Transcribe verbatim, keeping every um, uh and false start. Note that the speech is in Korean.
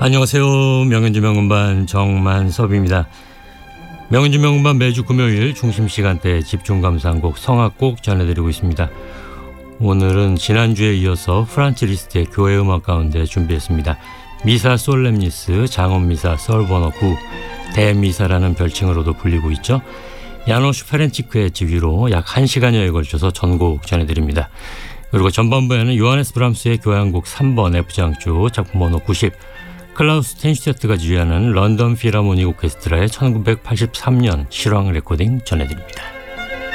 안녕하세요. 명현주 명음반 정만섭입니다. 명현주 명음반 매주 금요일 중심시간대 집중감상곡 성악곡 전해드리고 있습니다. 오늘은 지난주에 이어서 프란츠 리스트의 교회 음악 가운데 준비했습니다. 미사 솔렘니스, 장엄미사 썰버너 구, 대미사라는 별칭으로도 불리고 있죠. 야노슈 페렌치크의 지휘로 약 한 시간여에 걸쳐서 전곡 전해드립니다. 그리고 전반부에는 요하네스 브람스의 교향곡 삼 번 F장조 작품 번호 구십, 클라우스 텐슈테트가 지휘하는 런던 필하모닉 오케스트라의 천구백팔십삼 년 실황 레코딩 전해드립니다.